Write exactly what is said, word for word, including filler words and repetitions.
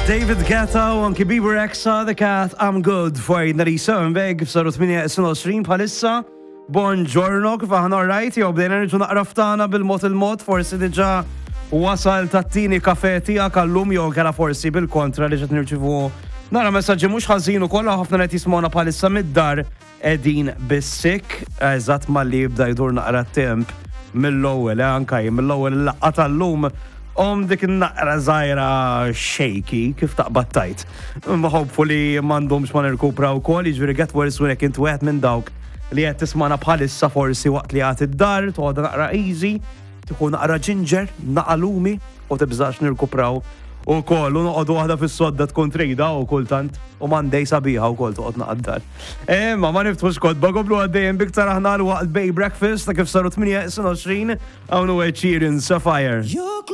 David Guetta u anki Bieber Rexha, The Cat, I'm Good, fwajna li Sönbeg f'saru tminja tnejn bħalissa. Buongiorno, kif aħna rajt, jew bdejna nirġu naqra ftana bil-mod il-mod, forsi diġà wasal tat-tieni kafè tiegħek għallum jew kera forsi bil-kontra li ġed nirċivu nara messaġġi mhux ħażin ukoll ħafna qed jismgħuna bħalissa mid-dar qegħdin bis-sikk, eżatt malli jibda jdur naqra t-temp mill-ewwel, anke mill-ewwel laqgħa tal-lum. Om dik naqra zaħira shaky, kif taqbad tajt. Hopefully m'għandhomx ma nirkupra wkoll, jiġifieri get worse when kint wieħed minn dawk li qed tismana bħalissa forsi waqt li għad id-dar, toqgħod naqra easy, tieħu naqra ginger, naqra lumi u tibżax nirkupraw ukoll u noqogħdu waħda fis-sodda tkun trejda u kultant u Monday sabiħa wkoll toqgħod naqgħad dar. Imma ma niftħux kodba komplu għaddejjem biktar aħna l-waqt Bay Breakfast ta' kif saru tminja tnejn hawn huwa Ed Sheeran Sapphire.